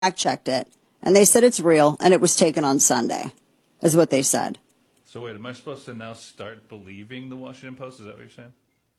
checked it, and they said it's real, and it was taken on Sunday, is what they said. So wait, am I supposed to now start believing the Washington Post? Is that what you're saying?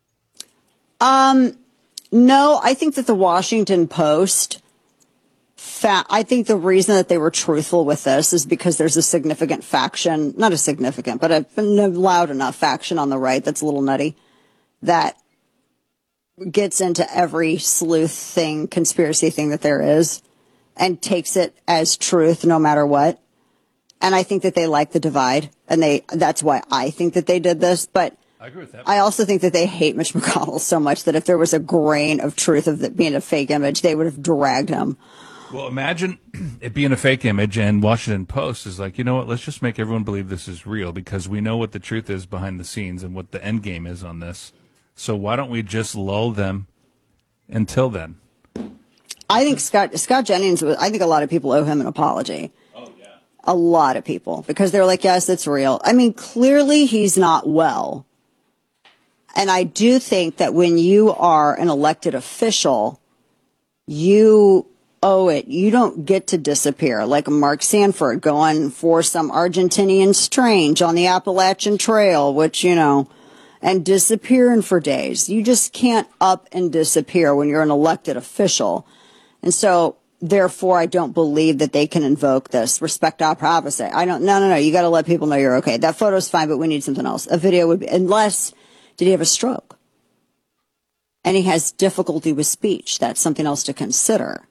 No, I think that the Washington Post, I think the reason that they were truthful with this is because there's a significant faction, not a significant, but a loud enough faction on the right that's a little nutty, that gets into every sleuth thing, conspiracy thing that there is, and takes it as truth no matter what. And I think that they like the divide, and that's why I think that they did this. But I agree with that. I also think that they hate Mitch McConnell so much that if there was a grain of truth of it being a fake image, they would have dragged him. Well, imagine it being a fake image, and Washington Post is like, you know what, let's just make everyone believe this is real because we know what the truth is behind the scenes and what the end game is on this. So why don't we just lull them until then? I think Scott Jennings, I think a lot of people owe him an apology. Oh, yeah. A lot of people, because they're like, yes, it's real. I mean, clearly he's not well. And I do think that when you are an elected official, you owe it. You don't get to disappear like Mark Sanford going for some Argentinian strange on the Appalachian Trail, which, and disappearing for days. You just can't up and disappear when you're an elected official. And so, therefore, I don't believe that they can invoke this respect op privacy. No. You got to let people know you're okay. That photo's fine, but we need something else. A video would be, unless, did he have a stroke? And he has difficulty with speech. That's something else to consider.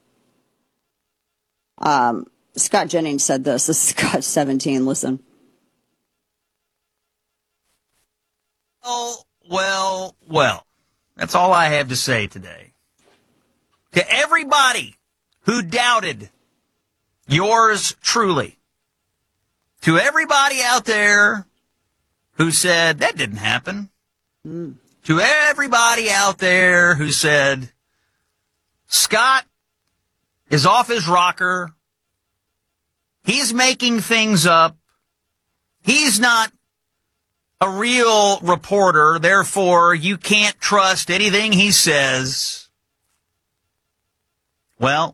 Scott Jennings said this. This is Scott 17. Listen. Oh, well. That's all I have to say today. To everybody who doubted yours truly, to everybody out there who said that didn't happen, to everybody out there who said Scott is off his rocker, he's making things up, he's not a real reporter, therefore you can't trust anything he says. Well,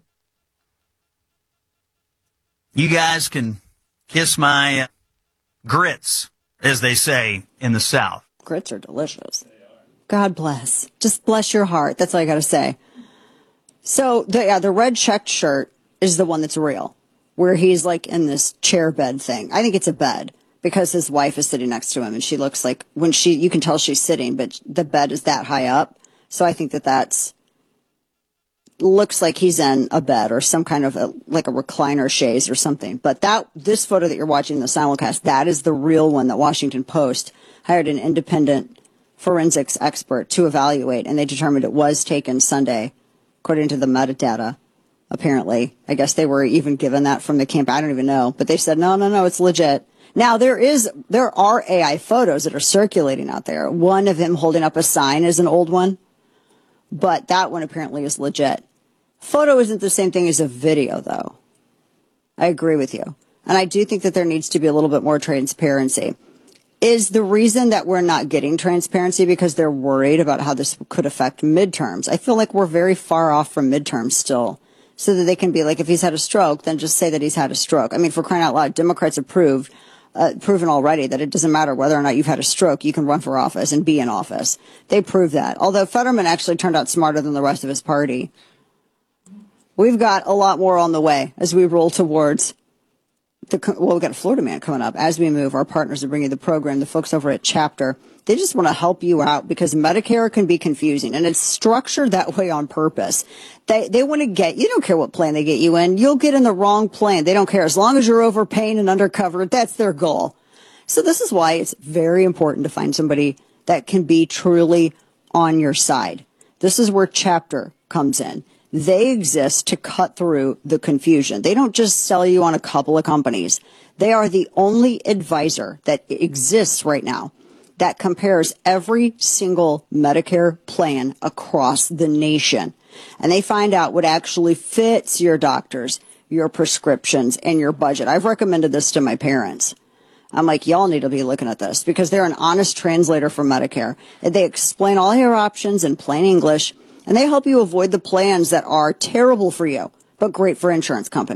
you guys can kiss my grits, as they say in the South. Grits are delicious. God bless. Just bless your heart. That's all I got to say. So, the red checked shirt is the one that's real, where he's like in this chair bed thing. I think it's a bed because his wife is sitting next to him, and she looks like you can tell she's sitting, but the bed is that high up. So I think that's looks like he's in a bed or some kind of like a recliner chaise or something. But this photo that you're watching in the simulcast, that is the real one that Washington Post hired an independent forensics expert to evaluate, and they determined it was taken Sunday, according to the metadata. Apparently, I guess they were even given that from the camp. I don't even know, but they said no, it's legit. Now there are AI photos that are circulating out there. One of him holding up a sign is an old one, but that one apparently is legit. Photo isn't the same thing as a video, though. I agree with you. And I do think that there needs to be a little bit more transparency. Is the reason that we're not getting transparency because they're worried about how this could affect midterms? I feel like we're very far off from midterms still, so that they can be like, if he's had a stroke, then just say that he's had a stroke. I mean, for crying out loud, Democrats have proven already that it doesn't matter whether or not you've had a stroke, you can run for office and be in office. They proved that. Although Fetterman actually turned out smarter than the rest of his party. We've got a lot more on the way as we roll towards we've got a Florida man coming up. As we move, our partners are bringing the program, the folks over at Chapter. They just want to help you out because Medicare can be confusing, and it's structured that way on purpose. They want to you don't care what plan they get you in. You'll get in the wrong plan. They don't care. As long as you're overpaying and undercovered, that's their goal. So this is why it's very important to find somebody that can be truly on your side. This is where Chapter comes in. They exist to cut through the confusion. They don't just sell you on a couple of companies. They are the only advisor that exists right now that compares every single Medicare plan across the nation. And they find out what actually fits your doctors, your prescriptions, and your budget. I've recommended this to my parents. I'm like, y'all need to be looking at this because they're an honest translator for Medicare. And they explain all your options in plain English. And they help you avoid the plans that are terrible for you, but great for insurance companies.